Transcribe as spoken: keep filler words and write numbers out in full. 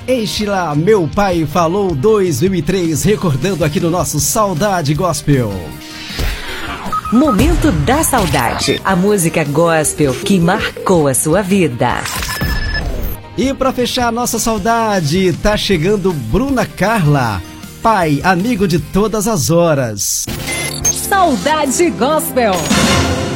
Sheila, Meu Pai Falou dois mil e três, recordando aqui no nosso Saudade Gospel. Momento da Saudade, a música gospel que marcou a sua vida. E para fechar a nossa saudade, tá chegando Bruna Carla, Pai, amigo de todas as horas. Saudade Gospel.